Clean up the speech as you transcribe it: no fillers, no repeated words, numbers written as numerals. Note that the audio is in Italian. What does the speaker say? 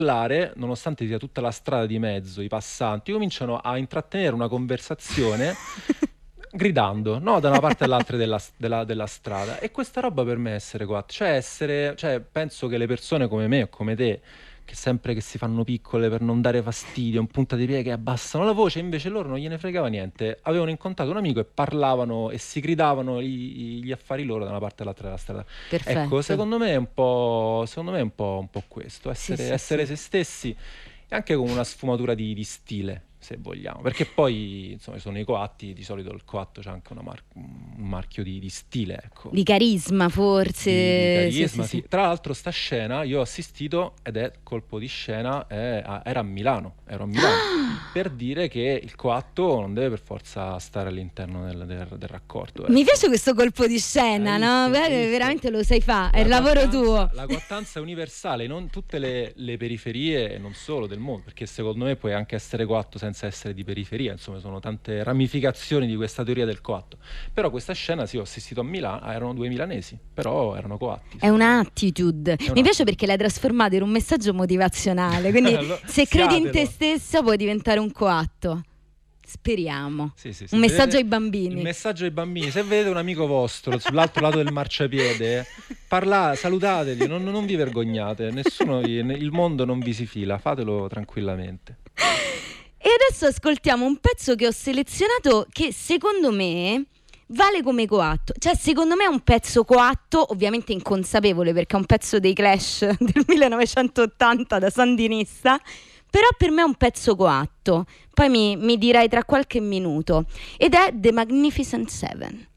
parlare, nonostante sia tutta la strada di mezzo, i passanti cominciano a intrattenere una conversazione gridando, no? Da una parte all'altra della strada. E questa roba per me è essere coatti, cioè penso che le persone come me o come te, che sempre che si fanno piccole per non dare fastidio, un punta di piede che abbassano la voce, invece loro non gliene fregava niente. Avevano incontrato un amico e parlavano e si gridavano gli affari loro da una parte all'altra della strada. Ecco, Perfetto. secondo me è un po' questo, Sì, essere, sì, essere sì. se stessi e anche con una sfumatura di stile, se vogliamo. Perché poi, insomma, ci sono i coatti, di solito il coatto c'ha anche un marchio di stile, ecco. Di carisma, Di forse. Sì, sì, carisma, sì. sì. Tra l'altro sta scena io ho assistito, ed è colpo di scena, era a Milano, ero a Milano, per dire che il coatto non deve per forza stare all'interno del raccordo, Mi ecco. piace questo colpo di scena, Hai no? visto? Hai visto? Veramente lo sai fare, è il lavoro tuo. La coattanza è universale, non tutte le periferie, e non solo del mondo, perché secondo me puoi anche essere coatto senza essere di periferia, insomma, sono tante ramificazioni di questa teoria del coatto. Però questa scena, sì, ho assistito a Milano, erano due milanesi, però erano coatti, È secondo una me. attitude. È un Mi piace attimo. perché l'hai trasformato in un messaggio motivazionale. Quindi, se credi in te Siatelo. stessa, puoi diventare un coatto. Speriamo. Sì, sì, Un sì. messaggio Vedete ai il bambini. messaggio ai bambini, se vedete un amico vostro sull'altro lato del marciapiede, salutategli, non vi vergognate, il mondo non vi si fila, fatelo tranquillamente. E adesso ascoltiamo un pezzo che ho selezionato che secondo me vale come coatto. Cioè, secondo me è un pezzo coatto, ovviamente inconsapevole perché è un pezzo dei Clash del 1980 da sandinista, però per me è un pezzo coatto. Poi mi dirai tra qualche minuto. Ed è The Magnificent Seven.